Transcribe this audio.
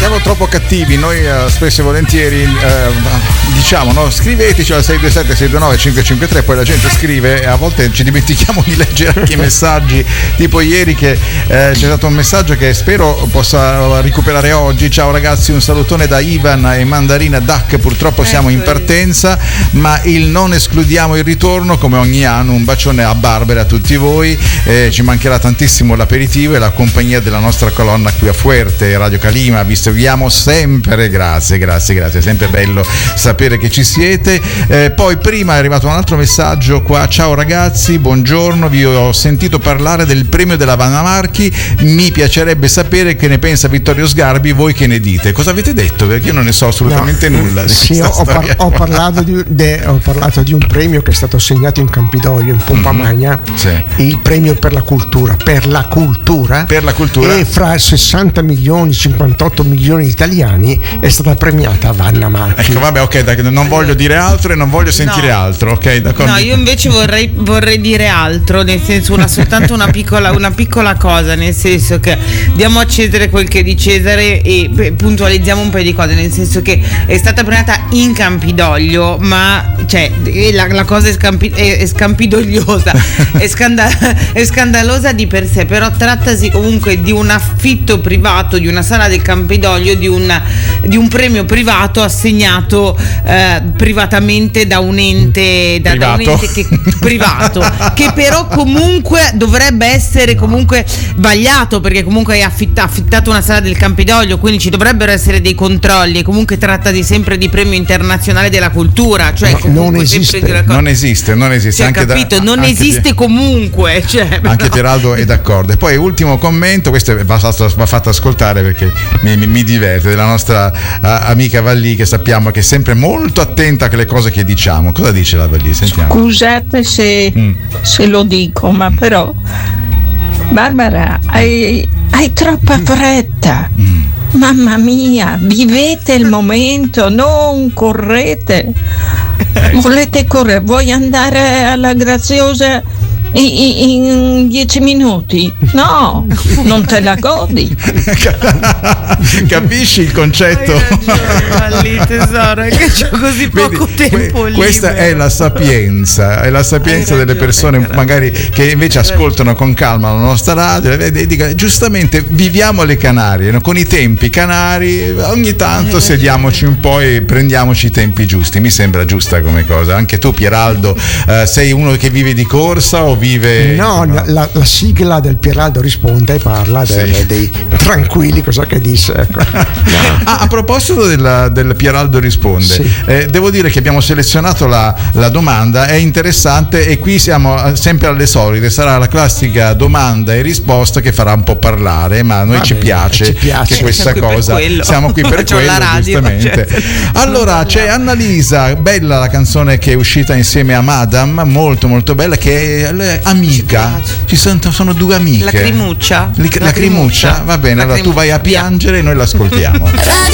Siamo troppo cattivi, noi spesso e volentieri diciamo, no? Scriveteci al 627 629 553, poi la gente scrive e a volte ci dimentichiamo di leggere anche i messaggi, tipo ieri che c'è stato un messaggio che spero possa recuperare oggi. Ciao ragazzi, un salutone da Ivan e Mandarina Duck, purtroppo siamo in partenza, ma non escludiamo il ritorno come ogni anno. Un bacione a Barbara e a tutti voi, ci mancherà tantissimo l'aperitivo e la compagnia della nostra colonna qui a Fuerte, Radio Calima, vi seguiamo sempre, grazie, è sempre bello sapere che ci siete. Poi prima è arrivato un altro messaggio qua: ciao ragazzi, buongiorno, vi ho sentito parlare del premio della Vanna Marchi, mi piacerebbe sapere che ne pensa Vittorio Sgarbi, voi che ne dite? Cosa avete detto? Perché io non ne so assolutamente nulla di questa storia. Ho parlato di un premio che è stato assegnato in Campidoglio, in Pompa Magna, il premio per la cultura, e fra 60 milioni 58 milioni di italiani è stata premiata Vanna Marchi. Ecco, vabbè, ok, non voglio dire altro e non voglio sentire altro, ok, d'accordo. No, io invece vorrei dire altro, nel senso soltanto una piccola cosa, nel senso che diamo a Cesare quel che è di Cesare e puntualizziamo un paio di cose, nel senso che è stata premiata in Campidoglio, ma cioè la cosa è scampidogliosa, è scandalosa di per sé, però trattasi comunque di un affitto privato di una sala del Campidoglio, di un premio privato assegnato privatamente da un ente privato che però comunque dovrebbe essere comunque vagliato, perché comunque è affittato una sala del Campidoglio, quindi ci dovrebbero essere dei controlli, e comunque trattasi sempre di premio internazionale della cultura, cioè non esiste, non esiste, cioè, anche capito, non esiste comunque, cioè, anche Geraldo è d'accordo. E poi ultimo commento, questo va fatto ascoltare perché mi diverte, della nostra amica Vallì, che sappiamo che è sempre molto attenta alle cose che diciamo. Cosa dice la Vallì? Sentiamo. Scusate se lo dico, ma però Barbara, hai troppa fretta. Mamma mia, vivete il momento, non correte. Volete correre? Vuoi andare alla Graziosa in 10 minuti? No, non te la godi. Capisci il concetto? Lì, tesoro, è che c'ho così poco tempo libero. Questa è la sapienza delle persone magari che invece ascoltano con calma la nostra radio e dicono giustamente viviamo le Canarie, no? Con i tempi canari, ogni tanto sediamoci un po' e prendiamoci i tempi giusti. Mi sembra giusta come cosa. Anche tu, Pieraldo, sei uno che vive di corsa o vive? No. La sigla del Pieraldo risponde e parla dei tranquilli, cosa che disse, ecco. A proposito del Pieraldo risponde, devo dire che abbiamo selezionato la domanda, è interessante, e qui siamo sempre alle solite, sarà la classica domanda e risposta che farà un po' parlare, ma a noi ci piace che questa cosa, siamo qui per quello, giustamente. Allora c'è Annalisa, bella la canzone che è uscita insieme a Madame, molto molto bella, che è amica, sono due amiche. Lacrimuccia, va bene, allora tu vai a piangere e noi l'ascoltiamo.